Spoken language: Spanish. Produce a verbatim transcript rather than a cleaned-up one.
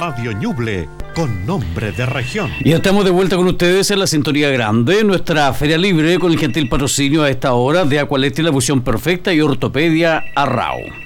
Radio Ñuble con nombre de región. Y estamos de vuelta con ustedes en la Sintonía Grande, nuestra feria libre con el gentil patrocinio a esta hora de Aqualecti, la fusión perfecta y Ortopedia Arrau.